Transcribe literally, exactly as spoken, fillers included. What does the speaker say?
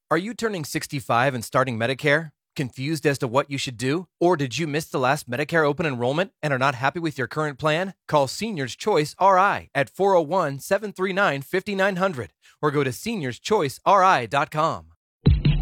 Are you turning sixty-five and starting Medicare? Confused as to what you should do? Or did you miss the last Medicare open enrollment and are not happy with your current plan? Call Seniors Choice R I at four oh one, seven three nine, five nine zero zero or go to seniors choice r i dot com.